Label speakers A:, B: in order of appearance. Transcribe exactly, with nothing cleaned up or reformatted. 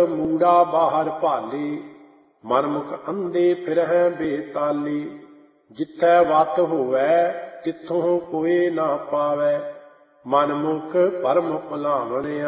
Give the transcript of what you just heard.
A: ਮੂੜਾ ਬਾਹਰ ਭਾਲੇ, ਮਨਮੁਖ ਅੰਧੇ ਫਿਰਹਿ ਬੇਤਾਲੇ। ਜਿੱਥੈ ਵਤ ਹੋਵੈ ਤਿੱਥੋਂ ਕੋਇ ਨਾ ਪਾਵੈ, ਮਨਮੁਖ ਭਰਮ ਭੁਲਾਵਣਿਆ।